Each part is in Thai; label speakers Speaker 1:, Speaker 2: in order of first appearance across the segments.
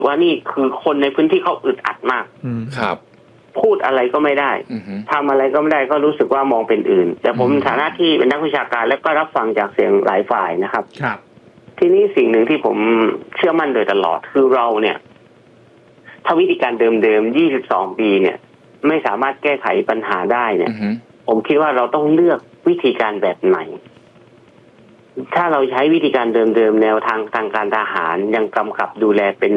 Speaker 1: ว่านี่คือคนในพื้นที่เขาอึดอัดมาก
Speaker 2: ครับ
Speaker 1: พูดอะไรก็ไม่ได้ทำอะไรก็ไม่ได้ก็รู้สึกว่ามองเป็นอื่นแต่ผมฐานะที่เป็นนักวิชาการและก็รับฟังจากเสียงหลายฝ่ายนะครับ
Speaker 3: ครับ
Speaker 1: ทีนี้สิ่งหนึ่งที่ผมเชื่อมั่นโดยตลอดคือเราเนี่ยถ้าวิธีการเดิมๆ22 ปีเนี่ยไม่สามารถแก้ไขปัญหาได้เนี่ยผมคิดว่าเราต้องเลือกวิธีการแบบไหนถ้าเราใช้วิธีการเดิมๆแนวทางการทหารยังกำกับดูแลเป็น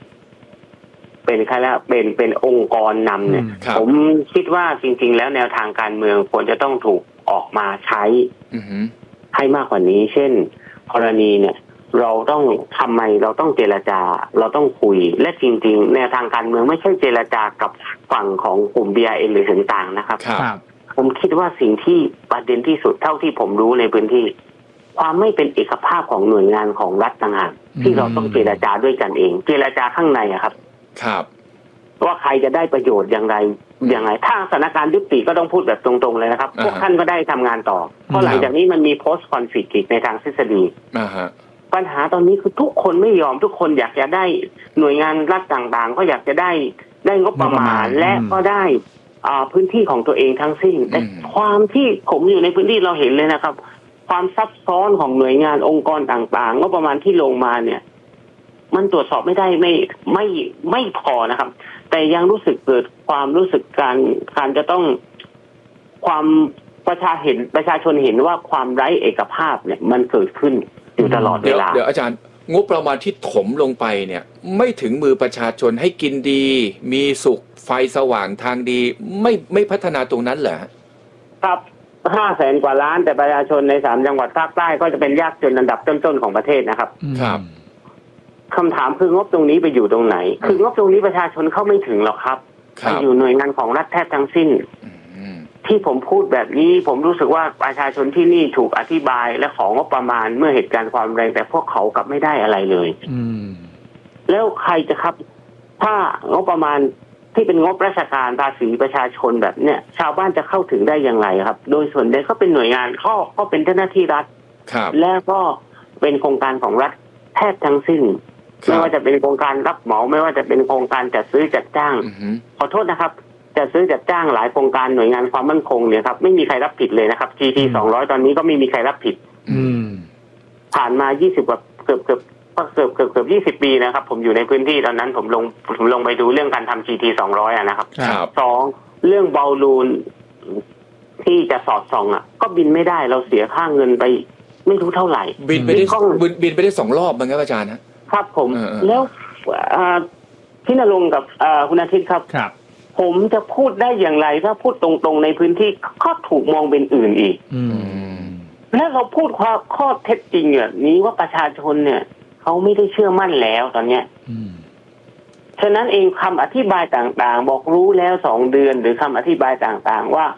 Speaker 1: องค์กรนำเนี่ยผมคิดว่าจริงๆแล้วแนวทางการเมืองควรจะต้องถูกออกมาใช้ให้มากกว่านี้เช่นกรณีเนี่ยเราต้องทำไมเราต้องเจรจาเราต้องคุยและจริงๆแนวทางการเมืองไม่ใช่เจรจากับฝั่งของกลุ่ม BRN หรือต่างๆนะครับผมคิดว่าสิ่งที่ประเด็นที่สุดเท่าที่ผมรู้ในพื้นที่ความไม่เป็นเอกภาพของหน่วยงานของรัฐต่างหากที่เราต้องเจรจาด้วยกันเองเจรจาข้างในอะครับว่าใครจะได้ประโยชน์อย่างไรถ้าสถานการณ์ยุติก็ต้องพูดแบบตรงๆเลยนะครับพวกท่านก็ได้ทำงานต่อเพราะหลังจากนี้มันมี post conflict ในทางทฤษฎีปัญหาตอนนี้คือทุกคนไม่ยอมทุกคนอยากจะได้หน่วยงานรัฐต่างๆก็อยากจะได้งบประมาณและก็ได้พื้นที่ของตัวเองทั้งสิ้นแต่ความที่ผมอยู่ในพื้นที่เราเห็นเลยนะครับความซับซ้อนของหน่วยงานองค์กรต่างๆงบประมาณที่ลงมาเนี่ยมันตรวจสอบไม่ได้ไม่พอนะครับแต่ยังรู้สึกเกิดความรู้สึกการจะต้องความประชาชนเห็นว่าความไร้เอกภาพเนี่ยมันเกิดขึ้นอยู่ตลอดเวลา
Speaker 2: เดี๋ยวอาจารย์งบประมาณที่ถมลงไปเนี่ยไม่ถึงมือประชาชนให้กินดีมีสุขไฟสว่างทางดีไม่พัฒนาตรงนั้นเหรอ
Speaker 1: ครับ500,000 กว่าล้านแต่ประชาชนใน3 จังหวัดภาคใต้ก็จะเป็นยากจนอันดับต้นๆของประเทศนะครับ
Speaker 2: ครับ
Speaker 1: คำถามคืองบตรงนี้ไปอยู่ตรงไหนคืองบตรงนี้ประชาชนเข้าไม่ถึงหรอกครับไปอยู่หน่วยงานของรัฐแทบทั้งสิ้นที่ผมพูดแบบนี้ผมรู้สึกว่าประชาชนที่นี่ถูกอธิบายและของงบประมาณเมื่อเหตุการณ์ความแรงแต่พวกเขากลับไม่ได้อะไรเลยแล้วใครจะครับถ้างบประมาณที่เป็นงบราชการภาษีประชาชนแบบเนี้ยชาวบ้านจะเข้าถึงได้อย่างไรครับโดยส่วนใหญ่เขาเป็นหน่วยงานเขาเป็นเจ้าหน้าที่รัฐและก็เป็นโครงการของรัฐแทบทั้งสิ้นไม่ว่าจะเป็นโครงการรับเหมาไม่ว่าจะเป็นโครงการจัดซื้อจัดจ้างขอโทษนะครับจัดซื้อจัดจ้างหลายโครงการหน่วยงานความมั่นคงเนี่ยครับไม่มีใครรับผิดเลยนะครับ GT 200ตอนนี้ก็ไม่มีใครรับผิดผ่านมา20 กว่าเกือบ20 ปีนะครับผมอยู่ในพื้นที่ตอนนั้นผมลงไปดูเรื่องการทำ GT 200นะครับ2เรื่องเบาลูนที่จะสอดส่องก็บินไม่ได้เราเสียค่าเงินไปไม่รู้เท่าไหร่
Speaker 2: บินไปได้2 รอบมั้งครับอาจารย์
Speaker 1: ครับผมแล้วพี่ณรงค์กับคุณอาทิตย์ครับผมจะพูดได้อย่างไรถ้าพูดตรงๆในพื้นที่ก็ถูกมองเป็นอื่นอีกและเราพูดความข้อเท็จจริงแบบนี้ว่าประชาชนเนี่ยเขาไม่ได้เชื่อมั่นแล้วตอนเนี้ยฉะนั้นเองคำอธิบายต่างๆบอกรู้แล้ว2 เดือนหรือคำอธิบายต่างๆว่า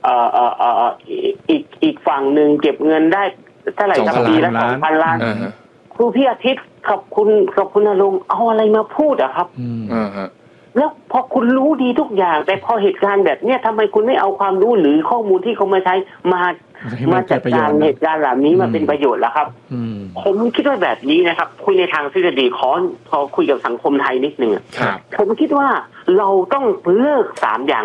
Speaker 1: อีกฝั่งหนึ่งเก็บเงินได้เท่าไหร่สักปีละ 2,000 ล้านครูพี่อาทิตย์กับคุณณรงค์เอาอะไรมาพูดอะครับแล้วพอคุณรู้ดีทุกอย่างแต่พอเหตุการณ์แบบเนี้ยทำไมคุณไม่เอาความรู้หรือข้อมูลที่เขามาใช้มาจัดการเหตุการณ์แบบนี้มาเป็นประโยชน์แล้วครับผมคิดว่าแบบนี้นะครับคุยในทางทฤษฎีขอคุยกับสังคมไทยนิดนึงผมคิดว่าเราต้องเลิก3 อย่าง